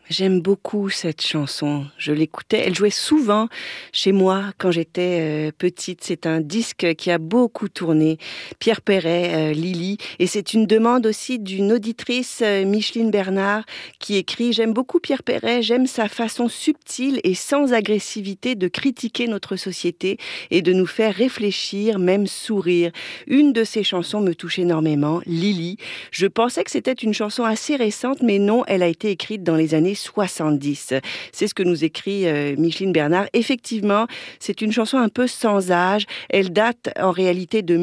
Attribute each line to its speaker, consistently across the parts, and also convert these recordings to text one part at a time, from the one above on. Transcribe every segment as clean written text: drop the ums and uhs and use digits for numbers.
Speaker 1: J'aime beaucoup cette chanson. Je l'écoutais. Elle jouait souvent chez moi quand j'étais petite. C'est un disque qui a beaucoup tourné. Pierre Perret, Lily. Et c'est une demande aussi d'une auditrice, Micheline Bernard, qui écrit: J'aime beaucoup Pierre Perret. J'aime sa façon subtile et sans agressivité de critiquer notre société et de nous faire réfléchir, même sourire. Une de ses chansons me touche énormément, Lily. Je pensais que c'était une chanson assez récente, mais non, elle a été écrite dans les années 70. C'est ce que nous écrit Micheline Bernard. Effectivement, c'est une chanson un peu sans âge. Elle date en réalité de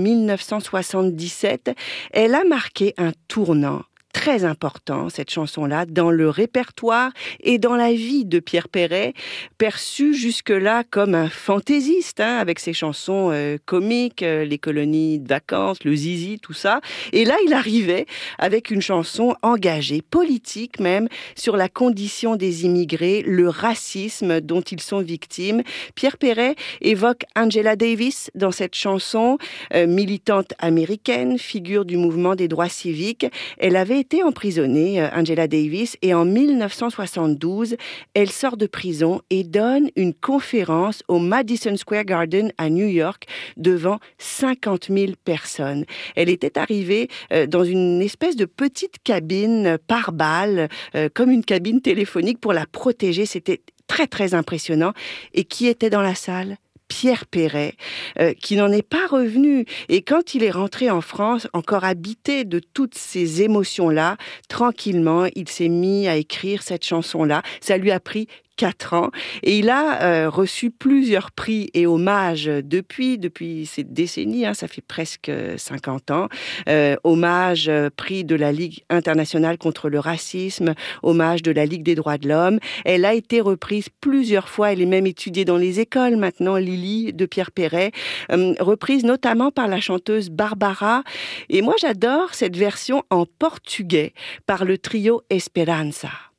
Speaker 1: 1977. Elle a marqué un tournant très important, cette chanson-là, dans le répertoire et dans la vie de Pierre Perret, perçu jusque-là comme un fantaisiste, avec ses chansons comiques, les colonies de vacances, le zizi, tout ça. Et là, il arrivait avec une chanson engagée, politique même, sur la condition des immigrés, le racisme dont ils sont victimes. Pierre Perret évoque Angela Davis dans cette chanson, militante américaine, figure du mouvement des droits civiques. Elle avait été emprisonnée, Angela Davis, et en 1972, elle sort de prison et donne une conférence au Madison Square Garden à New York devant 50 000 personnes. Elle était arrivée dans une espèce de petite cabine par balle, comme une cabine téléphonique pour la protéger. C'était très très impressionnant. Et qui était dans la salle ? Pierre Perret, qui n'en est pas revenu. Et quand il est rentré en France, encore habité de toutes ces émotions-là, tranquillement, il s'est mis à écrire cette chanson-là. Ça lui a pris 4 ans. Et il a reçu plusieurs prix et hommages depuis ces décennies, ça fait presque 50 ans. Hommage, prix de la Ligue internationale contre le racisme, hommage de la Ligue des droits de l'homme. Elle a été reprise plusieurs fois, elle est même étudiée dans les écoles maintenant, Lily de Pierre Perret, reprise notamment par la chanteuse Barbara. Et moi j'adore cette version en portugais par le trio Esperança.